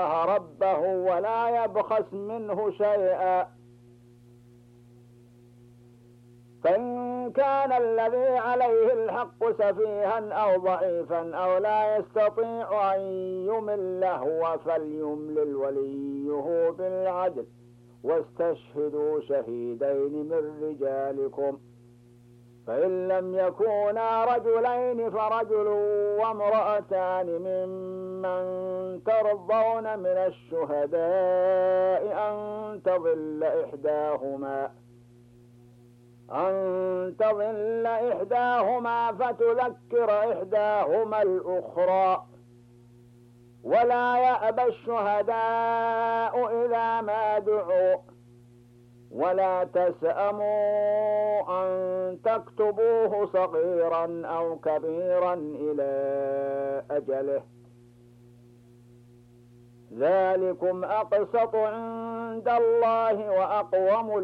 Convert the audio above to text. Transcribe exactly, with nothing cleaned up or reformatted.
ربه ولا يبخس منه شيئا. فإن كان الذي عليه الحق سفيها أو ضعيفا أو لا يستطيع أن يمل هو فليملل وليه بالعدل، واستشهدوا شهيدين من رجالكم، فإن لم يكونا رجلين فرجل وامرأتان ممن ترضون من الشهداء أن تضل إحداهما أن تضل إحداهما فتذكر إحداهما الأخرى، ولا يأبى الشهداء إذا ما دعوا، ولا تسأموا أن تكتبوه صغيرا أو كبيرا إلى أجله، ذلكم أقسط عند الله وأقوم